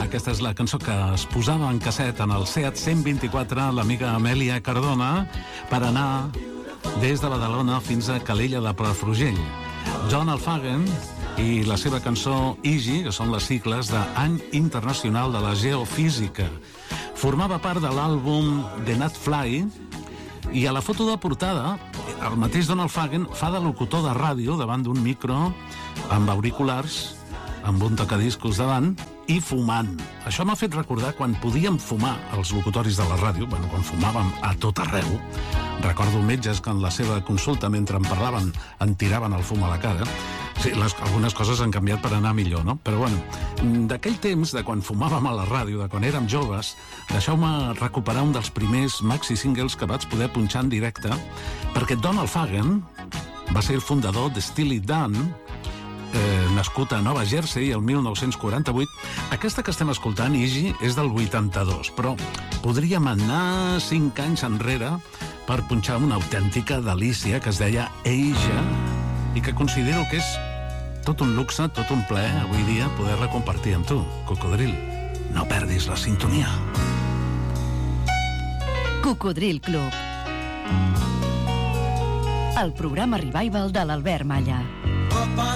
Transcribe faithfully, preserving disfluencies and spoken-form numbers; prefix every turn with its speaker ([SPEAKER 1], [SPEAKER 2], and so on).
[SPEAKER 1] Aquesta és la cançó que es posava en casset en el Seat cent vint-i-quatre, l'amiga Amèlia Cardona, per anar des de Badalona fins a Calella de Palafrugell. John Alfagen i la seva cançó Easy, que són les sigles d'Any Internacional de la Geofísica. Formava part de l'àlbum The Nutfly, i a la foto de portada el mateix Don Alfagen fa de locutor de ràdio davant d'un micro amb auriculars, amb un tocadiscos davant i fumant. Això m'ha fet recordar quan podíem fumar els locutoris de la ràdio, bueno, quan fumàvem a tot arreu. Recordo metges que en la seva consulta, mentre em parlaven, em tiraven el fum a la cara. Sí, les, algunes coses han canviat per anar millor, no? Però bueno, d'aquell temps, de quan fumàvem a la ràdio, de quan érem joves, deixeu-me recuperar un dels primers maxi singles que vaig poder punxar en directe, perquè Don Alfagen va ser el fundador de Steely Dan, eh, nascut a Nova Jersey el mil nou-cents quaranta-vuit. Aquesta que estem escoltant, Easy, és del vuitanta-dos, però podríem anar cinc anys enrere per punxar una autèntica delícia que es deia Asia i que considero que és tot un luxe, tot un plaer avui dia poder-la compartir amb tu. Cocodril, no perdis la sintonia.
[SPEAKER 2] Cocodril Club, el programa revival de l'Albert Malla.